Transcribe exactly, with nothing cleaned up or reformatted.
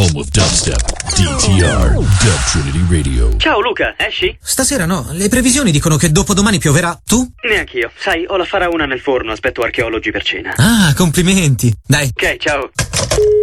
home of dubstep, D T R, Dub Trinity Radio. Ciao Luca, esci? Stasera no, le previsioni dicono che dopodomani pioverà. Tu? Neanch'io. Sai, ho la faraona nel forno, aspetto archeologi per cena. Ah, complimenti. Dai. Ok, ciao.